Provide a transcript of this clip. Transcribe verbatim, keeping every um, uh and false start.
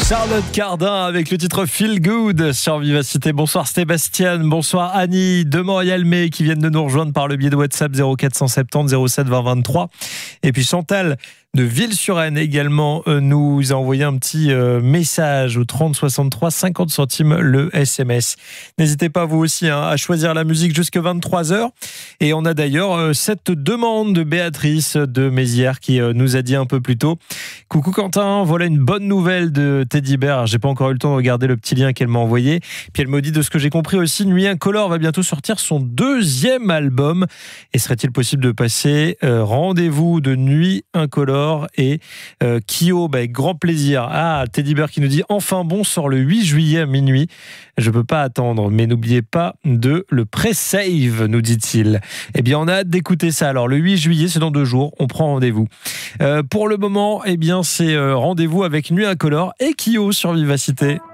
Charlotte Cardin avec le titre Feel Good sur Vivacité. Bonsoir Sébastien, bonsoir Annie de Montréal-May qui viennent de nous rejoindre par le biais de WhatsApp zéro quatre cent soixante-dix zéro sept vingt vingt-trois. Et puis Chantal de Ville-sur-Aisne également euh, nous a envoyé un petit euh, message au trente soixante-trois, cinquante centimes le S M S. N'hésitez pas vous aussi hein, à choisir la musique jusqu'à vingt-trois heures. Et on a d'ailleurs euh, cette demande de Béatrice de Mézières qui euh, nous a dit un peu plus tôt: coucou Quentin, voilà une bonne nouvelle de Teddy Bear. J'ai pas encore eu le temps de regarder le petit lien qu'elle m'a envoyé. Puis elle me dit, de ce que j'ai compris aussi, Nuit Incolore va bientôt sortir son deuxième album. Et serait-il possible de passer euh, Rendez-vous de Nuit Incolore et euh, Kyo, bah, avec grand plaisir. Ah, Teddy Bear qui nous dit enfin bon, sort le huit juillet à minuit. Je peux pas attendre, mais n'oubliez pas de le pré-save, nous dit-il. Eh bien, on a hâte d'écouter ça. Alors, le huit juillet, c'est dans deux jours. On prend rendez-vous. Euh, pour le moment, eh bien, c'est euh, rendez-vous avec Nuit Incolore et Kyo sur Vivacité.